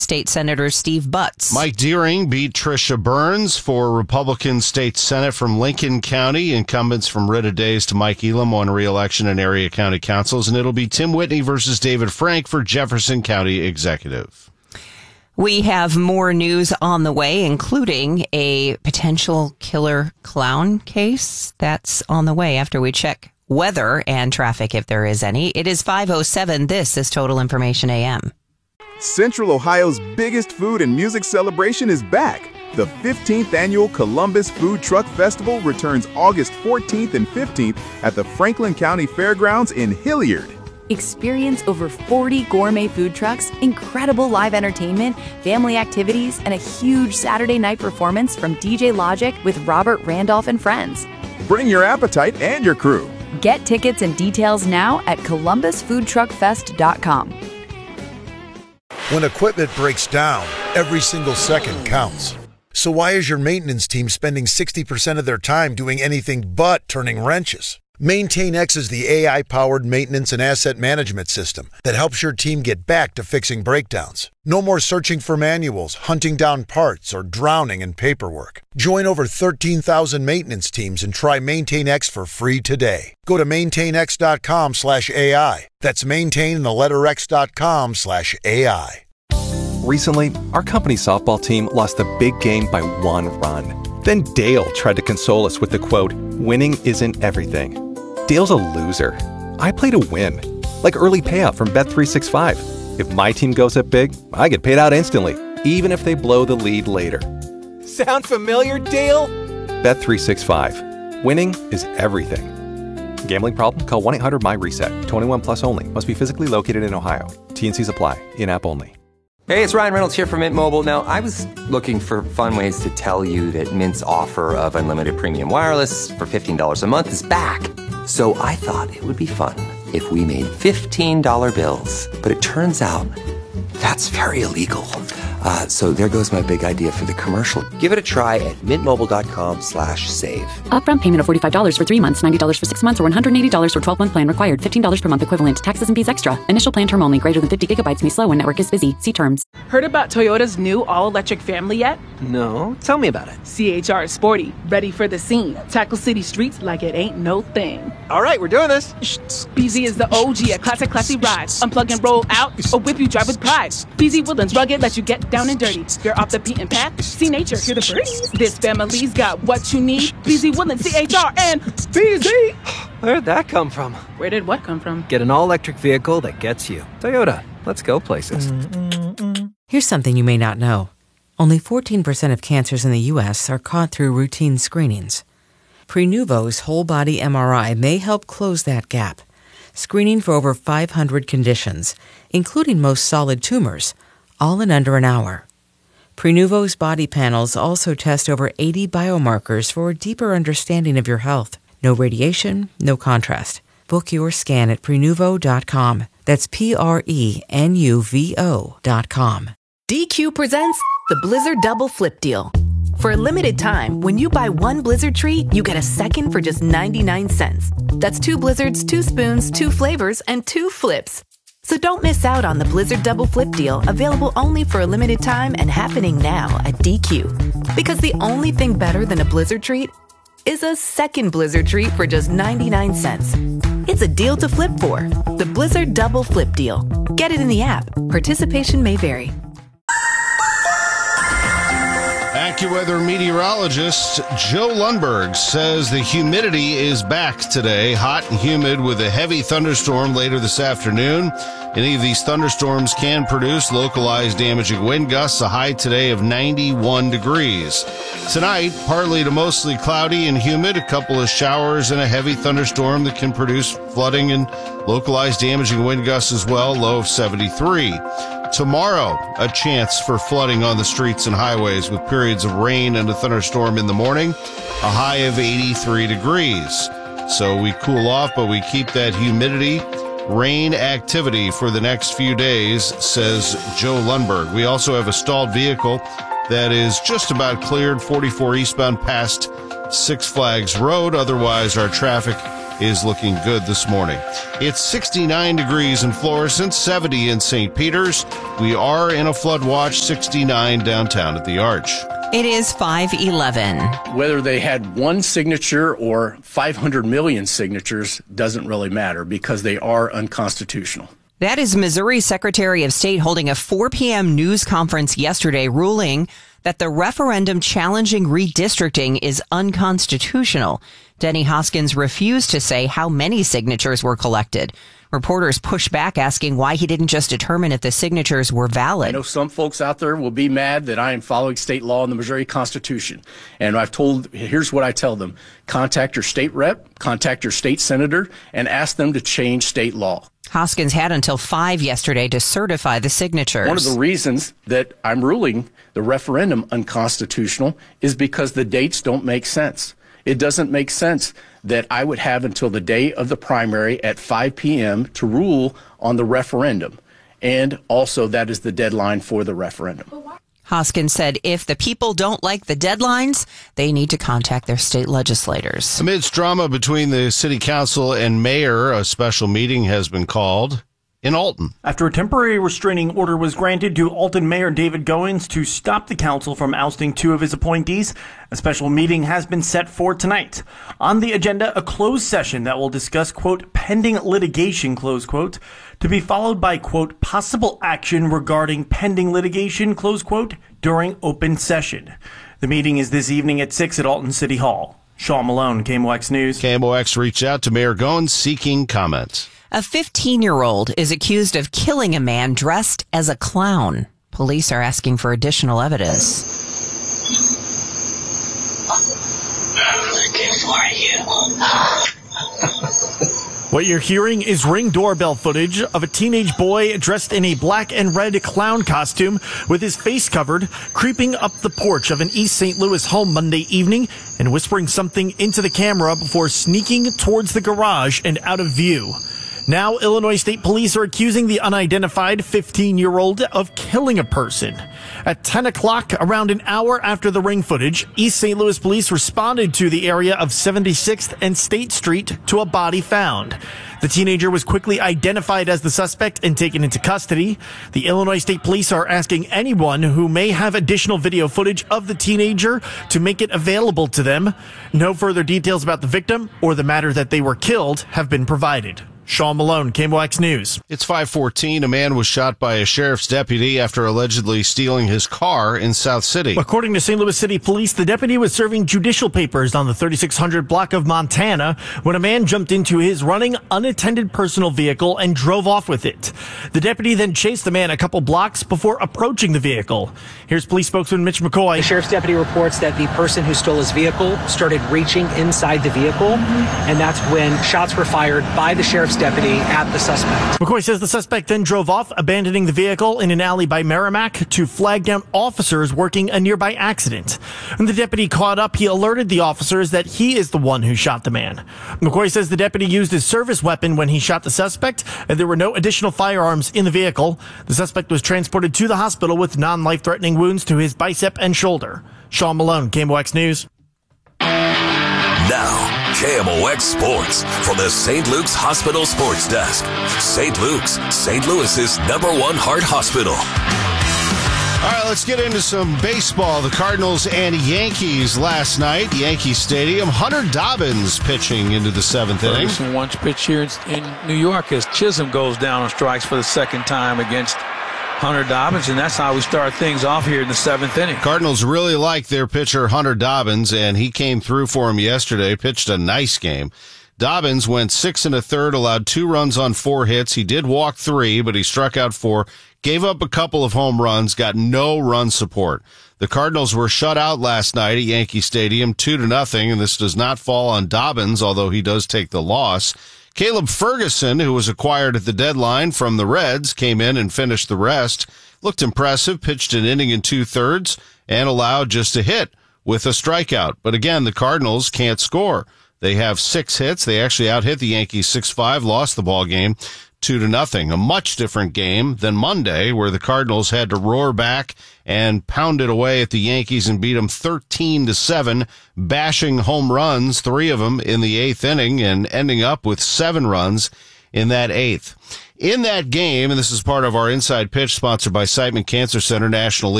State Senator Steve Butts. Mike Deering beat Tricia Burns for Republican State Senate from Lincoln County. Incumbents from Rita Days to Mike Elam won re-election in area county councils, and it'll be Tim Whitney versus David Frank for Jefferson County Executive. We have more news on the way, including a potential killer clown case. That's on the way after we check weather and traffic, if there is any. It is 5:07. This is Total Information AM. Central Ohio's biggest food and music celebration is back. The 15th annual Columbus Food Truck Festival returns August 14th and 15th at the Franklin County Fairgrounds in Hilliard. Experience over 40 gourmet food trucks, incredible live entertainment, family activities, and a huge Saturday night performance from DJ Logic with Robert Randolph and friends. Bring your appetite and your crew. Get tickets and details now at columbusfoodtruckfest.com. When equipment breaks down, every single second counts. So why is your maintenance team spending 60% of their time doing anything but turning wrenches? MaintainX is the AI-powered maintenance and asset management system that helps your team get back to fixing breakdowns. No more searching for manuals, hunting down parts, or drowning in paperwork. Join over 13,000 maintenance teams and try MaintainX for free today. Go to maintainx.com/AI. That's maintain and the letter x.com/AI. Recently, our company softball team lost the big game by 1 run. Then Dale tried to console us with the quote, "Winning isn't everything." Dale's a loser. I play to win. Like early payout from Bet365. If my team goes up big, I get paid out instantly, even if they blow the lead later. Sound familiar, Dale? Bet365. Winning is everything. Gambling problem? Call 1-800-MY-RESET. 21 plus only. Must be physically located in Ohio. T&Cs apply. In-app only. Hey, it's Ryan Reynolds here from Mint Mobile. Now, I was looking for fun ways to tell you that Mint's offer of unlimited premium wireless for $15 a month is back. So I thought it would be fun if we made $15 bills. But it turns out that's very illegal. So there goes my big idea for the commercial. Give it a try at mintmobile.com/save. Upfront payment of $45 for 3 months, $90 for 6 months, or $180 for 12-month plan required. $15 per month equivalent. Taxes and fees extra. Initial plan term only. Greater than 50 gigabytes may slow when network is busy. See terms. Heard about Toyota's new all-electric family yet? No, tell me about it. CHR is sporty, ready for the scene. Tackle city streets like it ain't no thing. All right, we're doing this. BZ is the OG, a classy ride. Unplug and roll out, or whip you drive with pride. BZ Woodlands rugged, let you get down and dirty. You're off the beaten path, see nature, hear the birds. This family's got what you need. BZ Woodlands, CHR, and BZ. Where'd that come from? Where did what come from? Get an all-electric vehicle that gets you. Toyota, let's go places. Here's something you may not know. Only 14% of cancers in the U.S. are caught through routine screenings. Prenuvo's whole-body MRI may help close that gap, screening for over 500 conditions, including most solid tumors, all in under an hour. Prenuvo's body panels also test over 80 biomarkers for a deeper understanding of your health. No radiation, no contrast. Book your scan at Prenuvo.com. That's Prenuvo.com. DQ presents the Blizzard Double Flip Deal. For a limited time, when you buy one Blizzard treat, you get a second for just 99 cents. That's 2 Blizzards, 2 spoons, 2 flavors, and 2 flips. So don't miss out on the Blizzard Double Flip Deal, available only for a limited time and happening now at DQ. Because the only thing better than a Blizzard treat is a second Blizzard treat for just 99 cents. It's a deal to flip for. The Blizzard Double Flip Deal. Get it in the app. Participation may vary. AccuWeather meteorologist Joe Lundberg says the humidity is back today, hot and humid with a heavy thunderstorm later this afternoon. Any of these thunderstorms can produce localized damaging wind gusts, a high today of 91 degrees. Tonight, partly to mostly cloudy and humid, a couple of showers and a heavy thunderstorm that can produce flooding and localized damaging wind gusts as well, low of 73. Tomorrow, a chance for flooding on the streets and highways with periods of rain and a thunderstorm in the morning, a high of 83 degrees. So we cool off, but we keep that humidity, rain activity for the next few days, says Joe Lundberg. We also have a stalled vehicle that is just about cleared 44 eastbound past Six Flags Road. Otherwise, our traffic is looking good this morning. It's 69 degrees in Florissant, 70 in St. Peters. We are in a flood watch, 69 downtown at the Arch. It is 5:11. Whether they had one signature or 500 million signatures doesn't really matter because they are unconstitutional. That is Missouri Secretary of State holding a 4 p.m. news conference yesterday ruling that the referendum challenging redistricting is unconstitutional. Denny Hoskins refused to say how many signatures were collected. Reporters pushed back asking why he didn't just determine if the signatures were valid. I know some folks out there will be mad that I am following state law and the Missouri Constitution. And here's what I tell them. Contact your state rep, contact your state senator, and ask them to change state law. Hoskins had until 5 yesterday to certify the signatures. One of the reasons that I'm ruling the referendum unconstitutional is because the dates don't make sense. It doesn't make sense that I would have until the day of the primary at 5 p.m. to rule on the referendum. And also that is the deadline for the referendum. Hoskins said if the people don't like the deadlines, they need to contact their state legislators. Amidst drama between the city council and mayor, a special meeting has been called in Alton. After a temporary restraining order was granted to Alton Mayor David Goins to stop the council from ousting 2 of his appointees, a special meeting has been set for tonight. On the agenda, a closed session that will discuss, quote, pending litigation, close quote, to be followed by, quote, possible action regarding pending litigation, close quote, during open session. The meeting is this evening at 6 at Alton City Hall. Sean Malone, KMOX News. KMOX reached out to Mayor Goins seeking comments. A 15-year-old is accused of killing a man dressed as a clown. Police are asking for additional evidence. I'm looking for you. What you're hearing is Ring doorbell footage of a teenage boy dressed in a black and red clown costume with his face covered, creeping up the porch of an East St. Louis home Monday evening and whispering something into the camera before sneaking towards the garage and out of view. Now, Illinois State Police are accusing the unidentified 15-year-old of killing a person. At 10 o'clock, around an hour after the Ring footage, East St. Louis police responded to the area of 76th and State Street to a body found. The teenager was quickly identified as the suspect and taken into custody. The Illinois State Police are asking anyone who may have additional video footage of the teenager to make it available to them. No further details about the victim or the matter that they were killed have been provided. Sean Malone, KMOX News. It's 5:14. A man was shot by a sheriff's deputy after allegedly stealing his car in South City. According to St. Louis City Police, the deputy was serving judicial papers on the 3600 block of Montana when a man jumped into his running unattended personal vehicle and drove off with it. The deputy then chased the man a couple blocks before approaching the vehicle. Here's police spokesman Mitch McCoy. The sheriff's deputy reports that the person who stole his vehicle started reaching inside the vehicle, and that's when shots were fired by the sheriff's deputy at the suspect. McCoy says the suspect then drove off, abandoning the vehicle in an alley by Merrimack to flag down officers working a nearby accident. When the deputy caught up, he alerted the officers that he is the one who shot the man. McCoy says the deputy used his service weapon when he shot the suspect, and there were no additional firearms in the vehicle. The suspect was transported to the hospital with non-life-threatening wounds to his bicep and shoulder. Sean Malone, KMOX News. Now, KMOX Sports from the St. Luke's Hospital Sports Desk. St. Luke's, St. Louis's #1 heart hospital. All right, let's get into some baseball. The Cardinals and Yankees last night, Yankee Stadium. Hunter Dobbins pitching into the 7th inning. Ferguson once pitch here in New York as Chisholm goes down on strikes for the second time against Hunter Dobbins, and that's how we start things off here in the 7th inning. Cardinals really like their pitcher, Hunter Dobbins, and he came through for him yesterday, pitched a nice game. Dobbins went 6 1/3, allowed 2 runs on 4 hits. He did walk 3, but he struck out 4, gave up a couple of home runs, got no run support. The Cardinals were shut out last night at Yankee Stadium, 2-0, and this does not fall on Dobbins, although he does take the loss. Caleb Ferguson, who was acquired at the deadline from the Reds, came in and finished the rest. Looked impressive, pitched an inning in 2/3, and allowed just a hit with a strikeout. But again, the Cardinals can't score. They have 6 hits. They actually out-hit the Yankees 6-5, lost the ball game. 2-0. A much different game than Monday, where the Cardinals had to roar back and pound it away at the Yankees and beat them 13-7, bashing home runs, 3 of them in the 8th inning, and ending up with 7 runs in that 8th. In that game, and this is part of our Inside Pitch sponsored by Siteman Cancer Center, National League